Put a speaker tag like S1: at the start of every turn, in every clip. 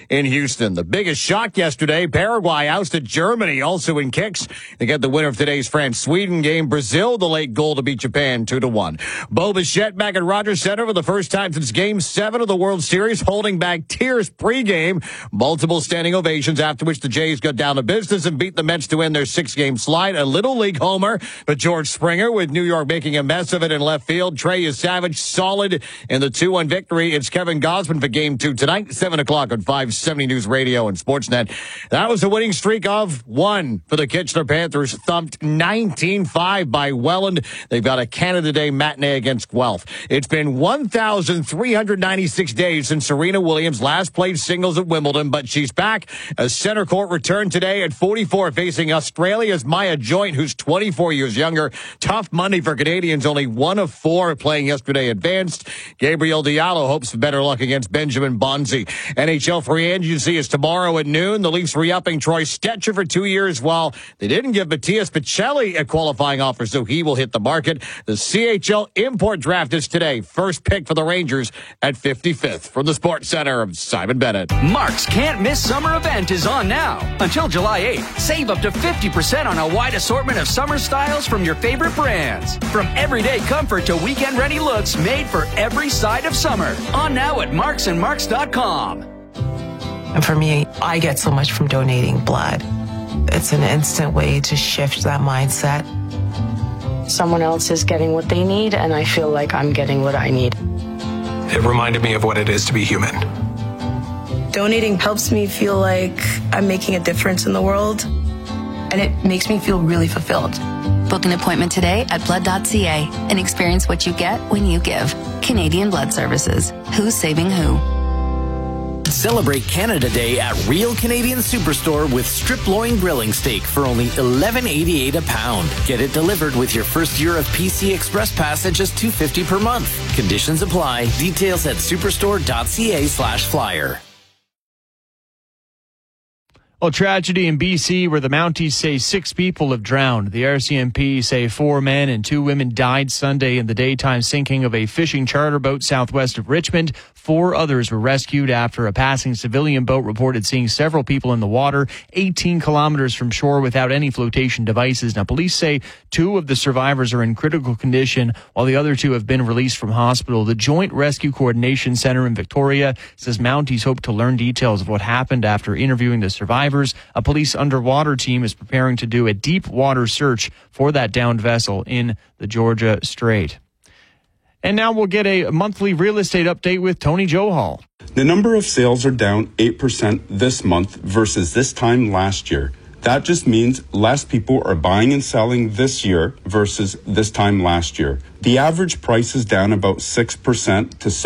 S1: in Houston. The biggest shock yesterday, Paraguay ousted Germany, also in kicks. They get the winner of today's France-Sweden game. Brazil, the late goal to beat Japan 2-1. Bo Bichette back at Rogers Center for the first time since Game 7 of the World Series, holding back tears pregame. Multiple standing ovations, after which the Jays got down to business and beat the Mets to end their 6-game slide. A Little League homer, but George Springer, with New York making a mess of it in left field. Trey Savage solid in the 2-1 victory. It's Kevin Gausman for Game 2 tonight, 7 o'clock on 570 News Radio and Sportsnet. That was a winning streak of 1 for the Kitchener Panthers, thumped 19-5 by Welland. They've got a Canada Day matinee against Guelph. It's been 1,396 days since Serena Williams last played singles at Wimbledon, but she's back. A center court return today at 44, facing Australia's Maya Joint, who's 24 years younger. Tough Monday for Canadians. Only 1 of 4 playing yesterday advanced. Gabriel Diallo hopes for better luck against Benjamin Bonzi. NHL free agency is tomorrow at noon. The Leafs re-upping Troy Stecher for 2 years, while they didn't give Matthias Picelli a qualifying offer, so he will hit the market. The CHL import draft is today. First pick for the Rangers at 55th. From the Sports Center, of Simon Bennett.
S2: Mark's Can't Miss Summer event is on now. Until July 8th, save up to 50% on a wide assortment of summer styles from your favorite brands. From everyday comfort to weekend-ready looks made for every side of summer. On now at marksandmarks.com.
S3: And for me, I get so much from donating blood. It's an instant way to shift that mindset.
S4: Someone else is getting what they need, and I feel like I'm getting what I need.
S5: It reminded me of what it is to be human.
S6: Donating helps me feel like I'm making a difference in the world, and it makes me feel really fulfilled.
S7: Book an appointment today at blood.ca and experience what you get when you give. Canadian Blood Services. Who's saving who?
S8: Celebrate Canada Day at Real Canadian Superstore with strip loin grilling steak for only $11.88 a pound. Get it delivered with your first year of PC Express Pass at just $2.50 per month. Conditions apply. Details at superstore.ca/flyer.
S9: Well, tragedy in BC where the Mounties say 6 people have drowned. The RCMP say 4 men and 2 women died Sunday in the daytime sinking of a fishing charter boat southwest of Richmond. 4 others were rescued after a passing civilian boat reported seeing several people in the water 18 kilometers from shore without any flotation devices. Now, police say 2 of the survivors are in critical condition, while the other 2 have been released from hospital. The Joint Rescue Coordination Center in Victoria says Mounties hope to learn details of what happened after interviewing the survivors. A police underwater team is preparing to do a deep water search for that downed vessel in the Georgia Strait. And now we'll get a monthly real estate update with Tony Johal.
S10: The number of sales are down 8% this month versus this time last year. That just means less people are buying and selling this year versus this time last year. The average price is down about 6% to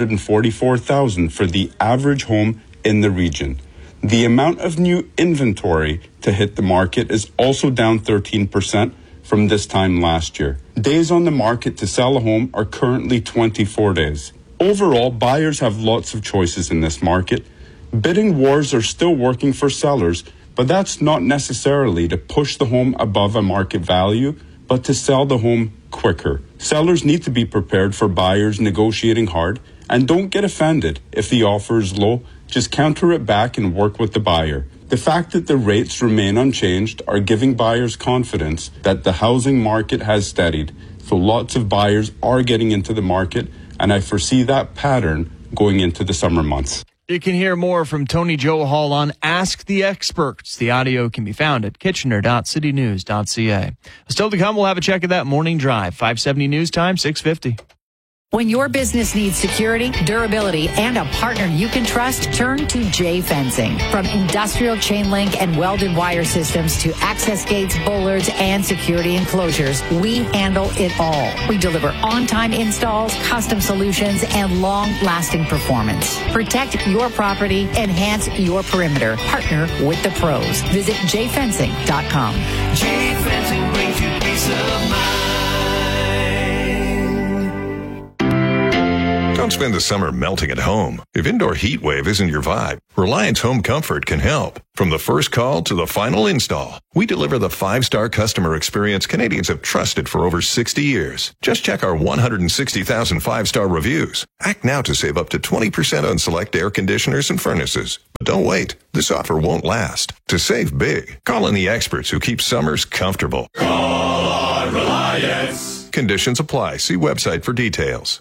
S10: $744,000 for the average home in the region. The amount of new inventory to hit the market is also down 13% from this time last year. Days on the market to sell a home are currently 24 days. Overall, buyers have lots of choices in this market. Bidding wars are still working for sellers, but that's not necessarily to push the home above a market value, but to sell the home quicker. Sellers need to be prepared for buyers negotiating hard, and don't get offended if the offer is low. Just counter it back and work with the buyer. The fact that the rates remain unchanged are giving buyers confidence that the housing market has steadied. So lots of buyers are getting into the market, and I foresee that pattern going into the summer months.
S9: You can hear more from Tony Johal on Ask the Experts. The audio can be found at kitchener.citynews.ca. Still to come, we'll have a check of that morning drive. 570 News Time, 6:50.
S11: When your business needs security, durability, and a partner you can trust, turn to J Fencing. From industrial chain link and welded wire systems to access gates, bollards, and security enclosures, we handle it all. We deliver on-time installs, custom solutions, and long-lasting performance. Protect your property, enhance your perimeter. Partner with the pros. Visit jfencing.com.
S12: J Fencing brings you peace of mind.
S13: Don't spend the summer melting at home. If indoor heat wave isn't your vibe, Reliance Home Comfort can help. From the first call to the final install, we deliver the 5-star customer experience Canadians have trusted for over 60 years. Just check our 160,000 5-star reviews. Act now to save up to 20% on select air conditioners and furnaces. But don't wait. This offer won't last. To save big, call in the experts who keep summers comfortable.
S12: Call on Reliance.
S13: Conditions apply. See website for details.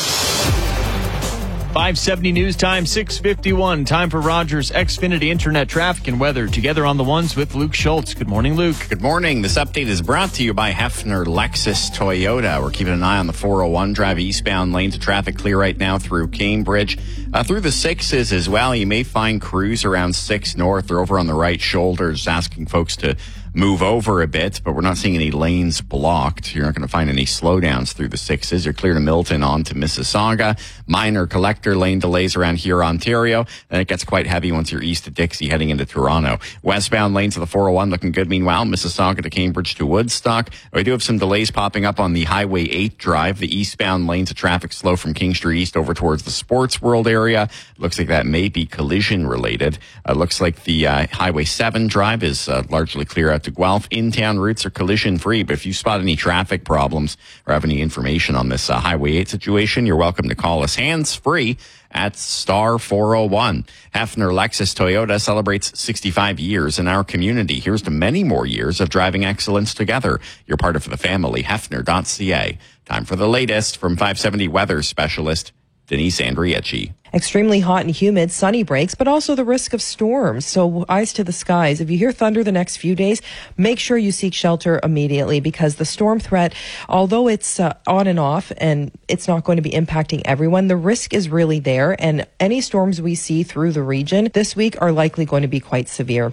S9: 570 news time, 6:51. Time for Rogers Xfinity Internet traffic and weather. Together on the ones with Luke Schultz. Good morning, Luke.
S14: Good morning. This update is brought to you by Hefner Lexus Toyota. We're keeping an eye on the 401 drive eastbound lane to traffic clear right now through Cambridge. Through the 6s as well. You may find crews around 6 North or over on the right shoulders asking folks to move over a bit, but we're not seeing any lanes blocked. You're not going to find any slowdowns through the 6s. You're clear to Milton on to Mississauga. Minor collector lane delays around here, Ontario. And it gets quite heavy once you're east of Dixie heading into Toronto. Westbound lanes of the 401 looking good. Meanwhile, Mississauga to Cambridge to Woodstock. We do have some delays popping up on the Highway 8 drive. The eastbound lanes of traffic slow from King Street East over towards the Sports World area. Looks like that may be collision related. Looks like the Highway 7 drive is largely clear out to Guelph. In-town routes are collision-free, but if you spot any traffic problems or have any information on this Highway 8 situation, you're welcome to call us hands-free at star 401. Hefner Lexus Toyota celebrates 65 years in our community. Here's to many more years of driving excellence together. You're part of the family. Hefner.ca. Time for the latest from 570 weather specialist Denise Andrieci.
S15: Extremely hot and humid, sunny breaks, but also the risk of storms. So eyes to the skies. If you hear thunder the next few days, make sure you seek shelter immediately because the storm threat, although it's on and off and it's not going to be impacting everyone, the risk is really there. And any storms we see through the region this week are likely going to be quite severe.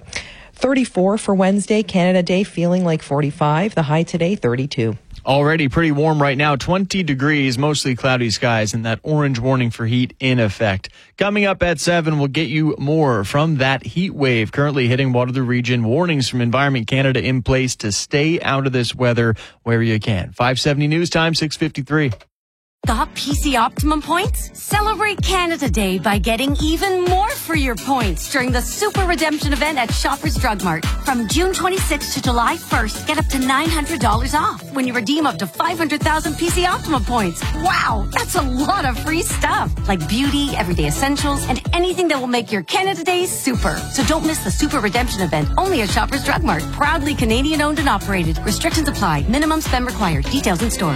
S15: 34 for Wednesday, Canada Day, feeling like 45. The high today, 32.
S9: Already pretty warm right now, 20 degrees, mostly cloudy skies, and that orange warning for heat in effect. Coming up at 7, we'll get you more from that heat wave currently hitting Waterloo region. Warnings from Environment Canada in place to stay out of this weather where you can. 570 news time, 6:53.
S16: Got PC Optimum points? Celebrate Canada Day by getting even more for your points during the Super Redemption event at Shoppers Drug Mart. From June 26th to July 1st, get up to $900 off when you redeem up to 500,000 PC Optimum points. Wow, that's a lot of free stuff, like beauty, everyday essentials, and anything that will make your Canada Day super. So don't miss the Super Redemption event, only at Shoppers Drug Mart. Proudly Canadian owned and operated. Restrictions apply. Minimum spend required. Details in store.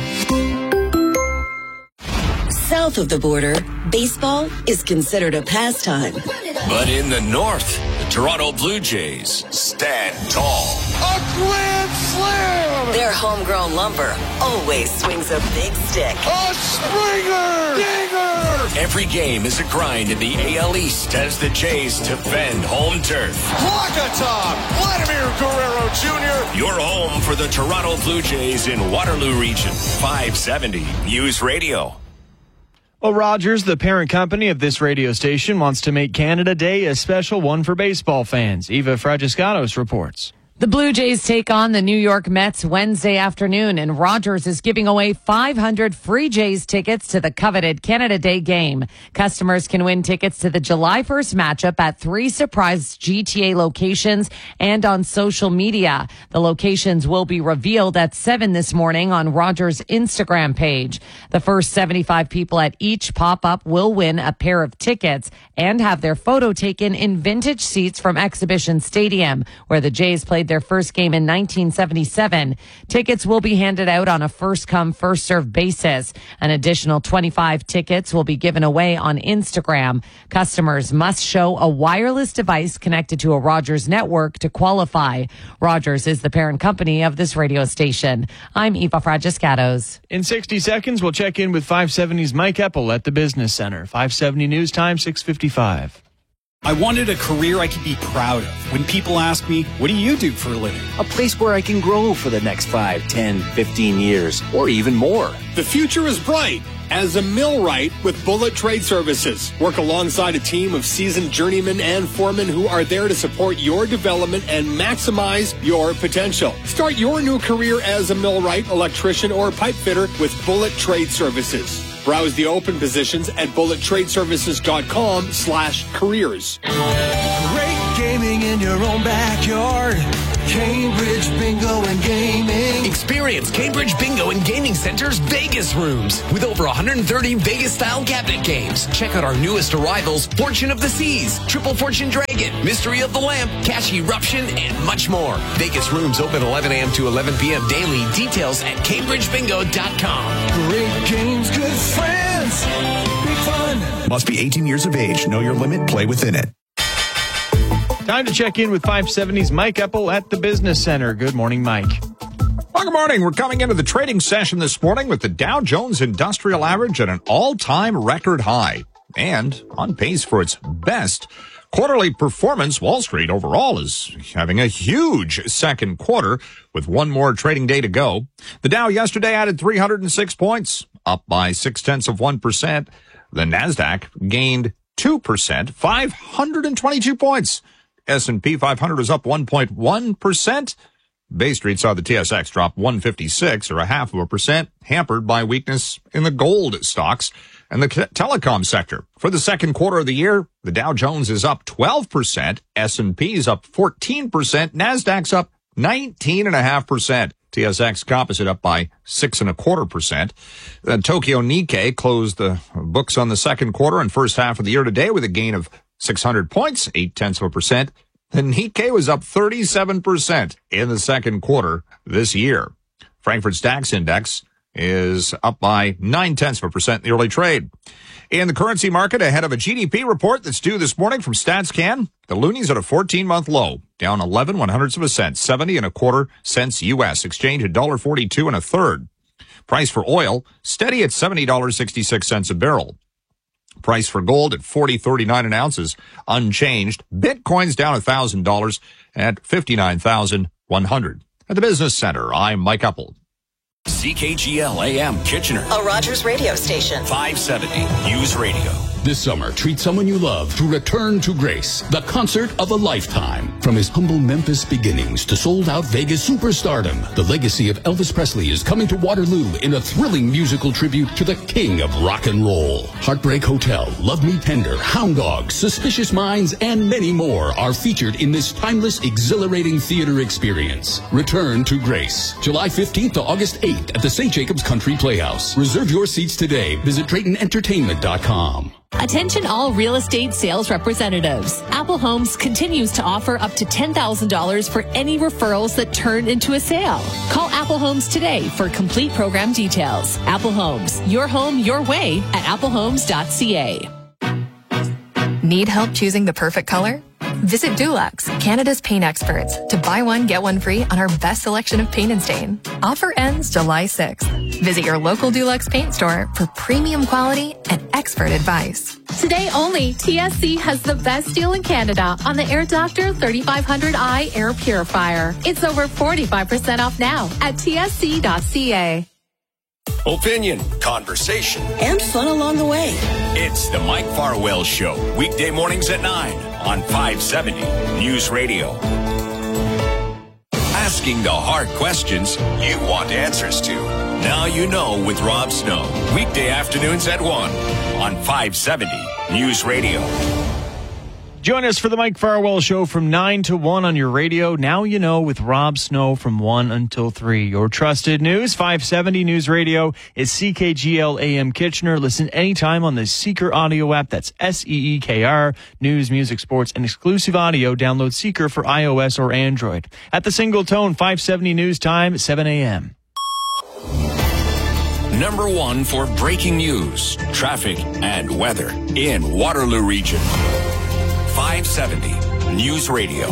S17: South of the border, baseball is considered a pastime.
S18: But in the north, the Toronto Blue Jays stand tall.
S12: A grand slam!
S17: Their homegrown lumber always swings a big stick.
S12: A Springer! Dinger!
S18: Every game is a grind in the AL East as the Jays defend home turf.
S12: Wakatop! Vladimir Guerrero Jr.
S18: Your home for the Toronto Blue Jays in Waterloo Region. 570 News Radio.
S9: Well, Rogers, the parent company of this radio station, wants to make Canada Day a special one for baseball fans. Eva Fragiscatos reports.
S19: The Blue Jays take on the New York Mets Wednesday afternoon, and Rogers is giving away 500 free Jays tickets to the coveted Canada Day game. Customers can win tickets to the July 1st matchup at 3 surprise GTA locations and on social media. The locations will be revealed at 7 this morning on Rogers' Instagram page. The first 75 people at each pop-up will win a pair of tickets and have their photo taken in vintage seats from Exhibition Stadium, where the Jays played their first game in 1977. Tickets will be handed out on a first-come, first-served basis. An additional 25 tickets will be given away on Instagram. Customers must show a wireless device connected to a Rogers network to qualify. Rogers is the parent company of this radio station. I'm Eva Fragiscatos.
S9: In 60 seconds, we'll check in with 570's Mike Eppel at the Business Center. 570 News Time, 6:55.
S20: I wanted a career I could be proud of. When people ask me, what do you do for a living?
S21: A place where I can grow for the next 5, 10, 15 years, or even more.
S22: The future is bright as a millwright with Bullet Trade Services. Work alongside a team of seasoned journeymen and foremen who are there to support your development and maximize your potential. Start your new career as a millwright, electrician, or pipe fitter with Bullet Trade Services. Browse the open positions at bullettradeservices.com/careers.
S1: Great gaming in your own backyard. Cambridge Bingo and Gaming.
S2: Experience Cambridge Bingo and Gaming Center's Vegas rooms with over 130 Vegas-style cabinet games. Check out our newest arrivals, Fortune of the Seas, Triple Fortune Dragon, Mystery of the Lamp, Cash Eruption, and much more. Vegas rooms open 11 a.m. to 11 p.m. daily. Details at CambridgeBingo.com.
S1: Great games, good friends, big fun.
S23: Must be 18 years of age. Know your limit. Play within it.
S9: Time to check in with 570's Mike Epple at the Business Center. Good morning, Mike.
S24: Well, good morning. We're coming into the trading session this morning with the Dow Jones Industrial Average at an all-time record high and on pace for its best quarterly performance. Wall Street overall is having a huge second quarter with one more trading day to go. The Dow yesterday added 306 points, up by 0.6%. The Nasdaq gained 2%, 522 points. S&P 500 is up 1.1%. Bay Street saw the TSX drop 156 or 0.5%, hampered by weakness in the gold stocks and the telecom sector. For the second quarter of the year, the Dow Jones is up 12%, S&P is up 14%, Nasdaq's up 19.5%. TSX Composite up by 6.25%. The Tokyo Nikkei closed the books on the second quarter and first half of the year today with a gain of 600 points, 0.8%. The Nikkei was up 37% in the second quarter this year. Frankfurt's DAX index is up by 0.9% in the early trade. In the currency market, ahead of a GDP report that's due this morning from StatsCan, the loonie's at a 14-month low, down 11/100 70 1/4 cents U.S. Exchange at $1.42 1/3. Price for oil steady at $70.66 a barrel. Price for gold at $40.39 an ounce is unchanged. Bitcoin's down $1,000 at $59,100. At the Business Center, I'm Mike Epple.
S18: CKGL AM Kitchener.
S17: A Rogers radio station.
S18: 570 News Radio.
S25: This summer, treat someone you love to Return to Grace, the concert of a lifetime. From his humble Memphis beginnings to sold-out Vegas superstardom, the legacy of Elvis Presley is coming to Waterloo in a thrilling musical tribute to the king of rock and roll. Heartbreak Hotel, Love Me Tender, Hound Dogs, Suspicious Minds, and many more are featured in this timeless, exhilarating theater experience. Return to Grace, July 15th to August 8th at the St. Jacobs Country Playhouse. Reserve your seats today. Visit DraytonEntertainment.com.
S26: Attention all real estate sales representatives. Apple Homes continues to offer up to $10,000 for any referrals that turn into a sale. Call Apple Homes today for complete program details. Apple Homes, your home, your way at applehomes.ca.
S27: Need help choosing the perfect color? Visit Dulux, Canada's paint experts, to buy one, get one free on our best selection of paint and stain. Offer ends July 6th. Visit your local Dulux paint store for premium quality and expert advice.
S26: Today only, TSC has the best deal in Canada on the Air Doctor 3500i air purifier. It's over 45% off now at tsc.ca.
S18: Opinion, conversation,
S17: and fun along the way.
S18: It's the Mike Farwell Show, weekday mornings at 9 on 570 News Radio. Asking the hard questions you want answers to. Now you know with Rob Snow, weekday afternoons at 1 on 570 News Radio.
S9: Join us for the Mike Farwell Show from 9 to 1 on your radio. Now you know with Rob Snow from 1 until 3. Your trusted news, 570 News Radio is CKGL AM Kitchener. Listen anytime on the Seeker audio app. That's SEEKR. News, music, sports, and exclusive audio. Download Seeker for iOS or Android. At the Single Tone, 570 News Time, 7 a.m.
S18: Number 1 for breaking news, traffic, and weather in Waterloo Region. 570 News Radio.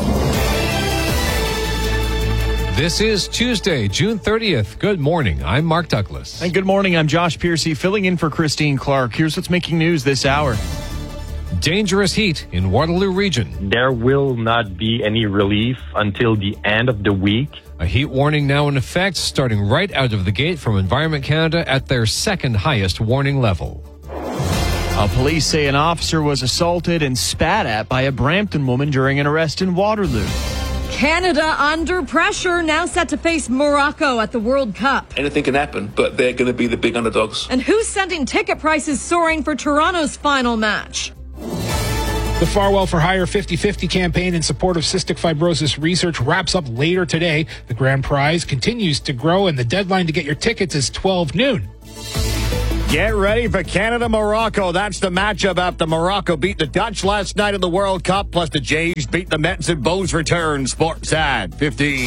S28: This is Tuesday, June 30th. Good morning. I'm Mark Douglas.
S9: And good morning. I'm Josh Piercy, filling in for Christine Clark. Here's what's making news this hour.
S28: Dangerous heat in Waterloo Region.
S29: There will not be any relief until the end of the week.
S28: A heat warning now in effect, starting right out of the gate from Environment Canada at their second highest warning level.
S9: Police say an officer was assaulted and spat at by a Brampton woman during an arrest in Waterloo.
S3: Canada under pressure, now set to face Morocco at the World Cup.
S4: Anything can happen, but they're going to be the big underdogs.
S3: And who's sending ticket prices soaring for Toronto's final match?
S5: The Farwell for Hire 50-50 campaign in support of cystic fibrosis research wraps up later today. The grand prize continues to grow, and the deadline to get your tickets is 12 noon.
S6: Get ready for Canada-Morocco. That's the matchup after Morocco beat the Dutch last night in the World Cup, plus the Jays beat the Mets in Bo's return. Sportsat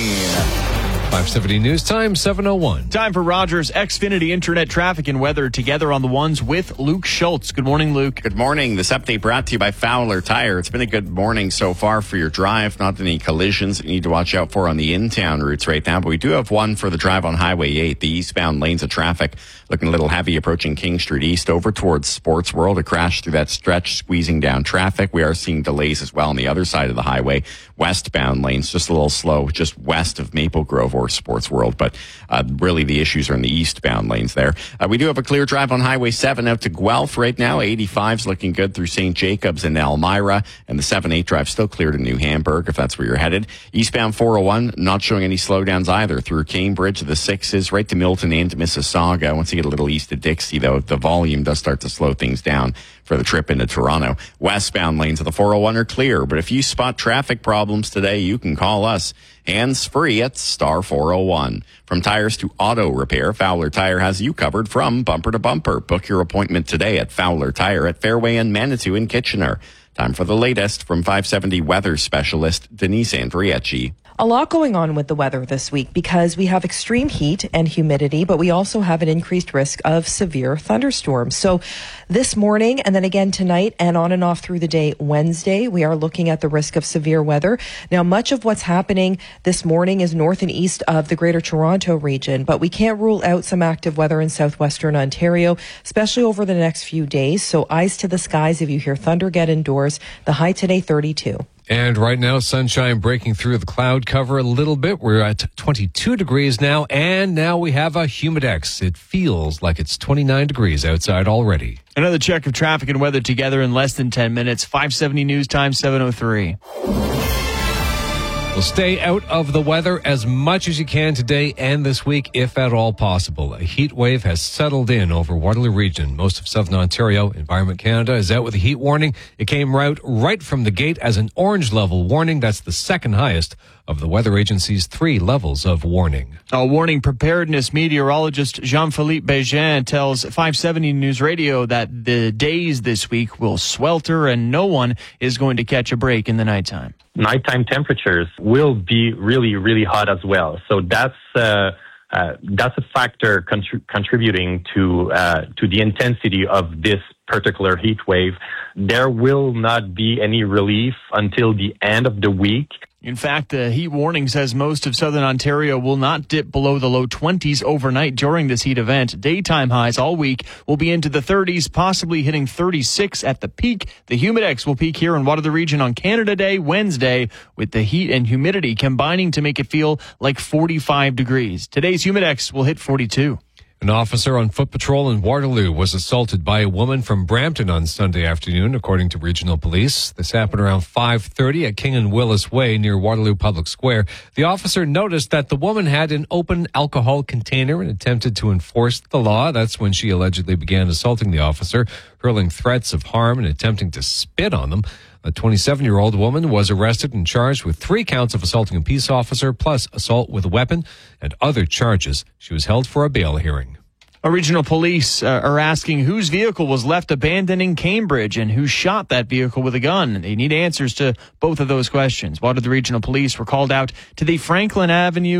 S6: 15.
S28: 570 News Time, 7:01.
S9: Time for Rogers Xfinity Internet Traffic and Weather together on the ones with Luke Schultz. Good morning, Luke.
S14: Good morning. This update brought to you by Fowler Tire. It's been a good morning so far for your drive. Not any collisions that you need to watch out for on the in-town routes right now, but we do have one for the drive on Highway 8. The eastbound lanes of traffic looking a little heavy approaching King Street East over towards Sports World. A crash through that stretch, squeezing down traffic. We are seeing delays as well on the other side of the highway. Westbound lanes just a little slow, just west of Maple Grove or Sports World, but really the issues are in the eastbound lanes there. We do have a clear drive on Highway 7 out to Guelph right now. 85's looking good through St. Jacobs and Elmira, and the 7-8 drive still clear to New Hamburg if that's where you're headed. Eastbound 401 not showing any slowdowns either through Cambridge. The 6s right to Milton and to Mississauga. Once you get a little east of Dixie, though, the volume does start to slow things down for the trip into Toronto. Westbound lanes of the 401 are clear, but if you spot traffic problems today, you can call us hands-free at star 401. From tires to auto repair, Fowler Tire has you covered from bumper to bumper. Book your appointment today at Fowler Tire at Fairway and Manitou in Kitchener. Time for the latest from 570 weather specialist Denise Andriecci.
S15: A lot going on with the weather this week because we have extreme heat and humidity, but we also have an increased risk of severe thunderstorms. So this morning and then again tonight and on and off through the day Wednesday, we are looking at the risk of severe weather. Now, much of what's happening this morning is north and east of the Greater Toronto region, but we can't rule out some active weather in southwestern Ontario, especially over the next few days. So eyes to the skies. If you hear thunder, get indoors. The high today, 32.
S28: And right now, sunshine breaking through the cloud cover a little bit. We're at 22 degrees now, and now we have a Humidex. It feels like it's 29 degrees outside already.
S9: Another check of traffic and weather together in less than 10 minutes. 570 News Time, 7:03.
S28: We'll stay out of the weather as much as you can today and this week, if at all possible. A heat wave has settled in over Waterloo region. Most of southern Ontario. Environment Canada is out with a heat warning. It came right from the gate as an orange level warning. That's the second highest of the weather agency's 3 levels of warning.
S9: A warning preparedness meteorologist Jean-Philippe Bégin tells 570 News Radio that the days this week will swelter and no one is going to catch a break in the nighttime.
S29: Nighttime temperatures will be really, really hot as well. So that's a factor contributing to the intensity of this particular heat wave. There will not be any relief until the end of the week.
S9: In fact, the heat warning says most of southern Ontario will not dip below the low 20s overnight during this heat event. Daytime highs all week will be into the 30s, possibly hitting 36 at the peak. The Humidex will peak here in Waterloo region on Canada Day, Wednesday, with the heat and humidity combining to make it feel like 45 degrees. Today's Humidex will hit 42.
S28: An officer on foot patrol in Waterloo was assaulted by a woman from Brampton on Sunday afternoon, according to regional police. This happened around 5:30 at King and Willis Way near Waterloo Public Square. The officer noticed that the woman had an open alcohol container and attempted to enforce the law. That's when she allegedly began assaulting the officer, hurling threats of harm and attempting to spit on them. A 27-year-old woman was arrested and charged with 3 counts of assaulting a peace officer, plus assault with a weapon and other charges. She was held for a bail hearing.
S9: Regional police are asking whose vehicle was left abandoned in Cambridge and who shot that vehicle with a gun. They need answers to both of those questions. Waterloo Regional Police were called out to the Franklin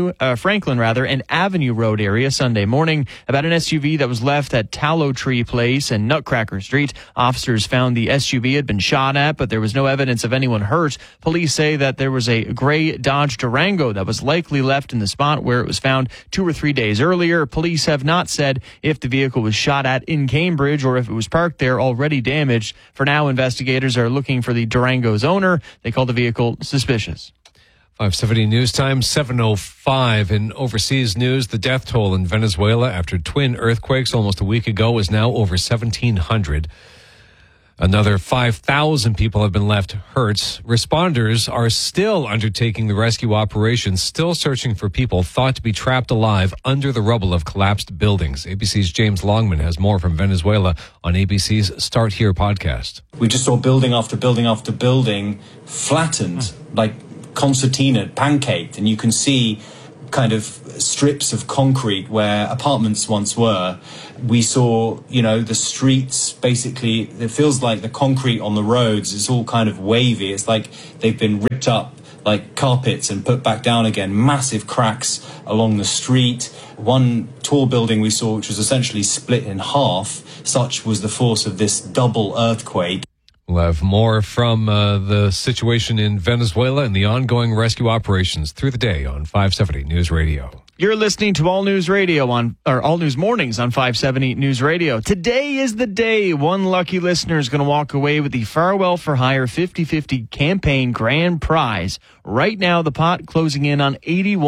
S9: and Avenue Road area Sunday morning about an SUV that was left at Tallow Tree Place and Nutcracker Street. Officers found the SUV had been shot at, but there was no evidence of anyone hurt. Police say that there was a gray Dodge Durango that was likely left in the spot where it was found 2 or 3 days earlier. Police have not said if the vehicle was shot at in Cambridge or if it was parked there already damaged. For now, investigators are looking for the Durango's owner. They call the vehicle suspicious.
S28: 570 News Time, 7:05. In overseas news, the death toll in Venezuela after twin earthquakes almost a week ago is now over 1,700. Another 5,000 people have been left hurt. Responders are still undertaking the rescue operation, still searching for people thought to be trapped alive under the rubble of collapsed buildings. ABC's James Longman has more from Venezuela on ABC's Start Here podcast.
S7: We just saw building after building after building flattened, like concertina, pancaked, and you can see kind of strips of concrete where apartments once were. We saw, the streets, basically, it feels like the concrete on the roads is all kind of wavy. It's like they've been ripped up like carpets and put back down again. Massive cracks along the street. One tall building we saw, which was essentially split in half. Such was the force of this double earthquake.
S28: We'll have more from the situation in Venezuela and the ongoing rescue operations through the day on 570 News Radio.
S9: You're listening to All News Radio All News Mornings on 570 News Radio. Today is the day one lucky listener is going to walk away with the Farwell for Hire 50/50 campaign grand prize. Right now, the pot closing in on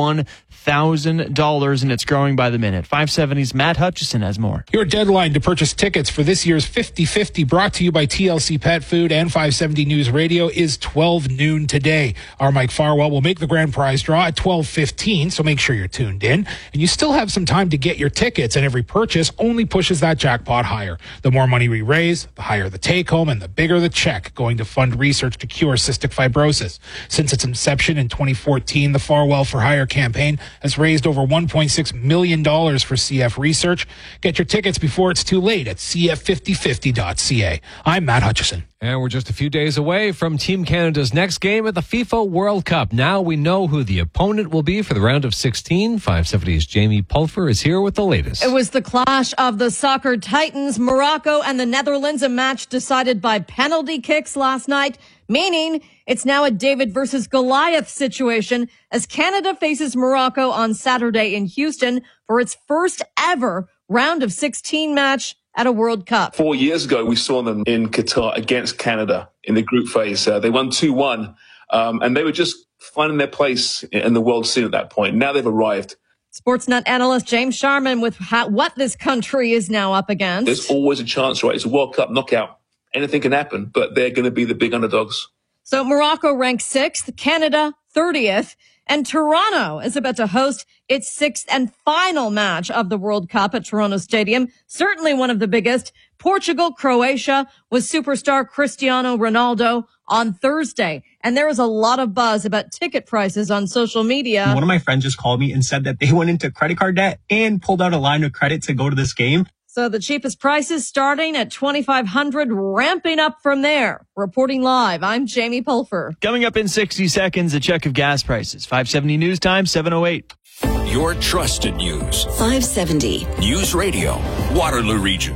S9: $81,000, and it's growing by the minute. 570's Matt Hutchison has more.
S5: Your deadline to purchase tickets for this year's 50/50, brought to you by TLC Pet Food and 570 News Radio, is 12 noon today. Our Mike Farwell will make the grand prize draw at 12:15, so make sure you're tuned in. And you still have some time to get your tickets, and every purchase only pushes that jackpot higher. The more money we raise, the higher the take-home, and the bigger the check going to fund research to cure cystic fibrosis. Since its inception in 2014, the Farwell for Hire campaign has raised over $1.6 million for CF research. Get your tickets before it's too late at cf5050.ca. I'm Matt Hutchison.
S28: And we're just a few days away from Team Canada's next game at the FIFA World Cup. Now we know who the opponent will be for the round of 16. 570's Jamie Pulfer is here with the latest.
S3: It was the clash of the soccer titans, Morocco and the Netherlands, a match decided by penalty kicks last night, meaning it's now a David versus Goliath situation as Canada faces Morocco on Saturday in Houston for its first ever round of 16 match at a World Cup.
S4: 4 years ago, we saw them in Qatar against Canada in the group phase. They won 2-1, and they were just finding their place in the world scene at that point. Now they've arrived.
S3: Sportsnet analyst James Sharman with what this country is now up against.
S4: There's always a chance, right? It's a World Cup knockout. Anything can happen, but they're going to be the big underdogs.
S3: So Morocco ranks 6th, Canada 30th, and Toronto is about to host its 6th and final match of the World Cup at Toronto Stadium. Certainly one of the biggest. Portugal, Croatia with superstar Cristiano Ronaldo on Thursday. And there is a lot of buzz about ticket prices on social media.
S8: One of my friends just called me and said that they went into credit card debt and pulled out a line of credit to go to this game.
S3: So the cheapest prices starting at $2,500, ramping up from there. Reporting live, I'm Jamie Pulfer.
S9: Coming up in 60 seconds, a check of gas prices. 570 News Time, 7:08.
S18: Your trusted news.
S17: 570
S18: News Radio, Waterloo Region.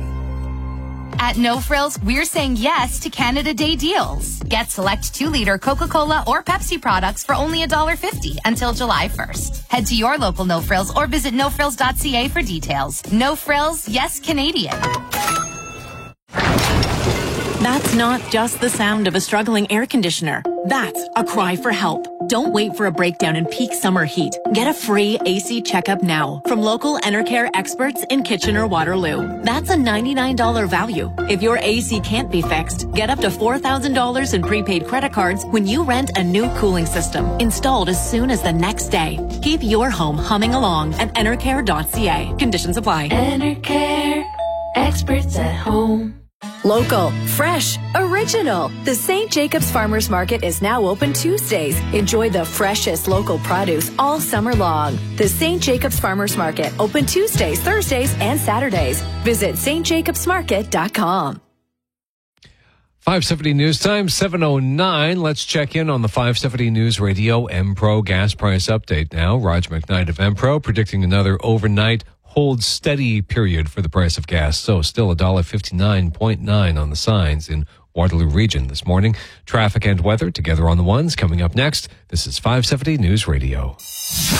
S10: At No Frills, we're saying yes to Canada Day deals. Get select 2-liter Coca-Cola or Pepsi products for only $1.50 until July 1st. Head to your local No Frills or visit nofrills.ca for details. No Frills, yes Canadian.
S11: That's not just the sound of a struggling air conditioner. That's a cry for help. Don't wait for a breakdown in peak summer heat. Get a free AC checkup now from local Enercare experts in Kitchener-Waterloo. That's a $99 value. If your AC can't be fixed, get up to $4,000 in prepaid credit cards when you rent a new cooling system installed as soon as the next day. Keep your home humming along at enercare.ca. Conditions apply.
S12: Enercare, experts at home.
S27: Local, fresh, original. The St. Jacobs Farmers Market is now open Tuesdays. Enjoy the freshest local produce all summer long. The St. Jacobs Farmers Market, open Tuesdays, Thursdays, and Saturdays. Visit stjacobsmarket.com.
S28: 570 News Time, 7:09. Let's check in on the 570 News Radio Empro gas price update now. Raj McKnight of Empro predicting another overnight hold steady period for the price of gas. So still $1.59.9 on the signs in Waterloo Region this morning. Traffic and weather together on the ones coming up next. This is 570 News Radio.